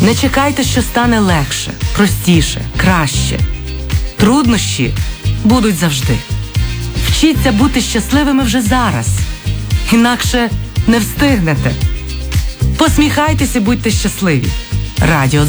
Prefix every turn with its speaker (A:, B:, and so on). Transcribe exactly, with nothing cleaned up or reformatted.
A: Не чекайте, що стане легше, простіше, краще. Труднощі будуть завжди. Вчіться бути щасливими вже зараз. Інакше не встигнете. Посміхайтеся і будьте щасливі. Радіо